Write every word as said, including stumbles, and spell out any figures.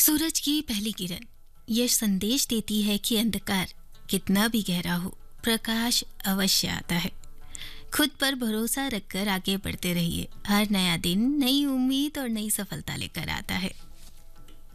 सूरज की पहली किरण यह संदेश देती है कि अंधकार कितना भी गहरा हो, प्रकाश अवश्य आता है। खुद पर भरोसा रखकर आगे बढ़ते रहिए। हर नया दिन नई उम्मीद और नई सफलता लेकर आता है।